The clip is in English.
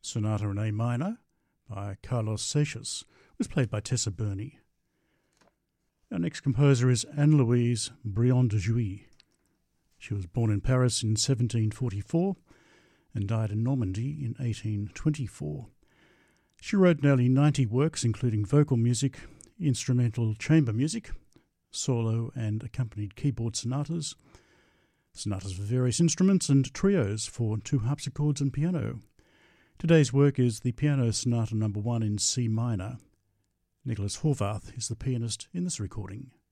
Sonata in A minor by Carlos Seixas was played by Tessa Burney. Our next composer is Anne-Louise Briand de Jouy. She was born in Paris in 1744 and died in Normandy in 1824. She wrote nearly 90 works, including vocal music, instrumental chamber music, solo and accompanied keyboard sonatas, sonatas for various instruments, and trios for two harpsichords and piano. Today's work is the Piano Sonata No. 1 in C minor. Nicholas Horvath is the pianist in this recording.